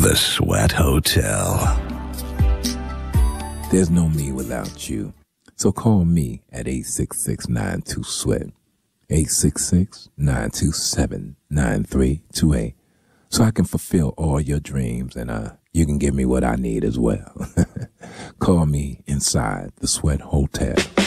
The Sweat Hotel. There's no me without you. So call me at 866-92-SWEAT, 866-927-9328, so I can fulfill all your dreams and you can give me what I need as well. Call me inside the Sweat Hotel.